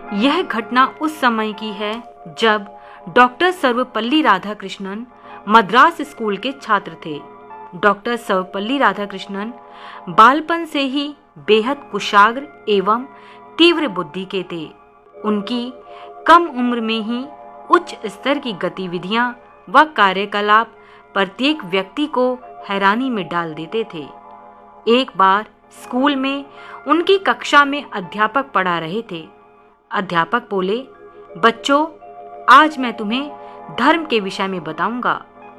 यह घटना उस समय की है जब डॉक्टर सर्वपल्ली राधाकृष्णन मद्रास स्कूल के छात्र थे। डॉक्टर सर्वपल्ली राधाकृष्णन बालपन से ही बेहद कुशाग्र एवं तीव्र बुद्धि के थे। उनकी कम उम्र में ही उच्च स्तर की गतिविधियां व कार्यकलाप प्रत्येक व्यक्ति को हैरानी में डाल देते थे। एक बार स्कूल में उनकी कक्षा में अध्यापक पढ़ा रहे थे। अध्यापक बोले, बच्चों, आज मैं तुम्हें धर्म के विषय में बताऊंगा।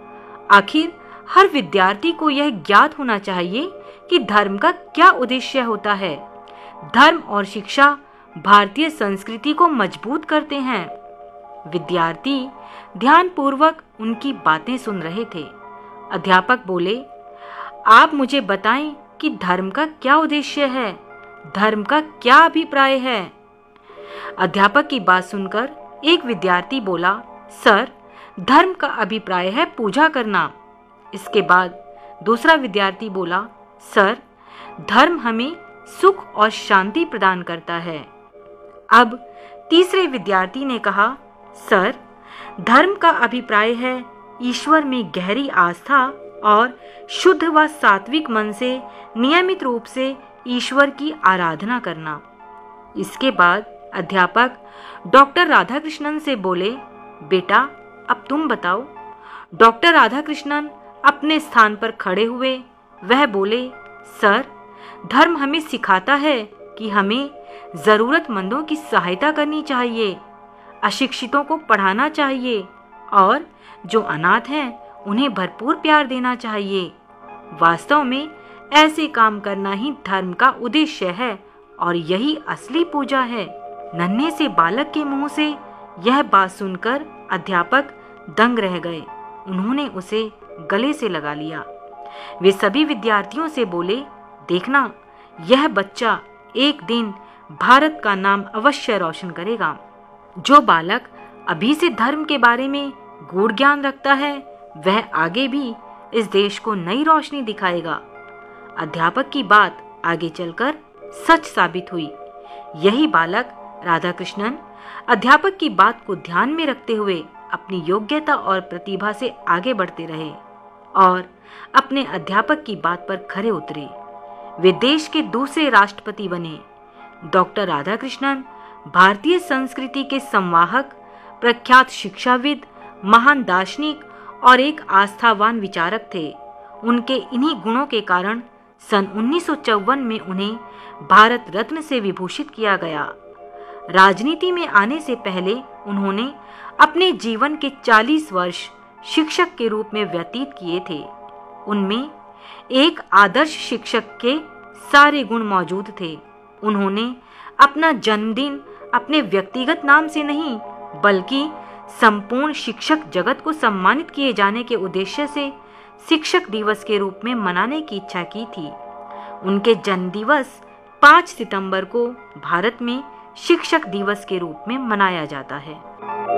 आखिर हर विद्यार्थी को यह ज्ञात होना चाहिए कि धर्म का क्या उद्देश्य होता है। धर्म और शिक्षा भारतीय संस्कृति को मजबूत करते हैं। विद्यार्थी ध्यानपूर्वक उनकी बातें सुन रहे थे। अध्यापक बोले, आप मुझे बताएं कि धर्म का क्या उद्देश्य है, धर्म का क्या अभिप्राय है। अध्यापक की बात सुनकर एक विद्यार्थी बोला, सर, धर्म का अभिप्राय है पूजा करना। इसके बाद दूसरा विद्यार्थी बोला, सर, धर्म हमें सुख और शांति प्रदान करता है। अब तीसरे विद्यार्थी ने कहा, सर, धर्म का अभिप्राय है ईश्वर में गहरी आस्था और शुद्ध व सात्विक मन से नियमित रूप से ईश्वर की आराधना करना। इसके बाद अध्यापक डॉक्टर राधाकृष्णन से बोले, बेटा, अब तुम बताओ। डॉक्टर राधाकृष्णन अपने स्थान पर खड़े हुए। वह बोले, सर, धर्म हमें सिखाता है कि हमें जरूरतमंदों की सहायता करनी चाहिए, अशिक्षितों को पढ़ाना चाहिए और जो अनाथ हैं उन्हें भरपूर प्यार देना चाहिए। वास्तव में ऐसे काम करना ही धर्म का उद्देश्य है और यही असली पूजा है। नन्हे से बालक के मुंह से यह बात सुनकर अध्यापक दंग रह गए। उन्होंने उसे गले से लगा लिया। वे सभी विद्यार्थियों से बोले, देखना, यह बच्चा एक दिन भारत का नाम अवश्य रोशन करेगा। जो बालक अभी से धर्म के बारे में गूढ़ ज्ञान रखता है, वह आगे भी इस देश को नई रोशनी दिखाएगा। अध्यापक की बात आगे चलकर सच साबित हुई। यही बालक राधाकृष्णन अध्यापक की बात को ध्यान में रखते हुए अपनी योग्यता और प्रतिभा से आगे बढ़ते रहे और अपने अध्यापक की बात पर खरे उतरे। वे देश के दूसरे राष्ट्रपति बने। डॉक्टर राधाकृष्णन भारतीय संस्कृति के संवाहक, प्रख्यात शिक्षाविद, महान दार्शनिक और एक आस्थावान विचारक थे। उनके इन्हीं गुणों के कारण सन 1954 में उन्हें भारत रत्न से विभूषित किया गया। राजनीति में आने से पहले उन्होंने अपने जीवन के 40 वर्ष शिक्षक के रूप में व्यतीत किए थे। उनमें एक आदर्श शिक्षक के सारे गुण मौजूद थे। उन्होंने अपना जन्मदिन अपने व्यक्तिगत नाम से नहीं, बल्कि संपूर्ण शिक्षक जगत को सम्मानित किए जाने के उद्देश्य से शिक्षक दिवस के रूप में मनाने की इच्छा की थी। उनके जन्म दिवस 5 सितंबर को भारत में शिक्षक दिवस के रूप में मनाया जाता है।